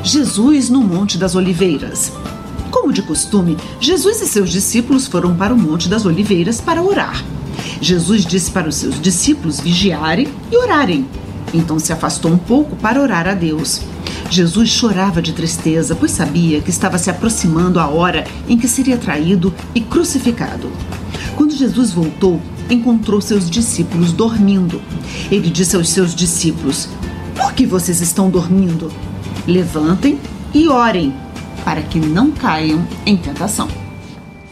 Jesus no Monte das Oliveiras. Como de costume, Jesus e seus discípulos foram para o Monte das Oliveiras para orar. Jesus disse para os seus discípulos vigiarem e orarem. Então se afastou um pouco para orar a Deus. Jesus chorava de tristeza, pois sabia que estava se aproximando a hora em que seria traído e crucificado. Quando Jesus voltou, encontrou seus discípulos dormindo. Ele disse aos seus discípulos: "Por que vocês estão dormindo? Levantem e orem, para que não caiam em tentação."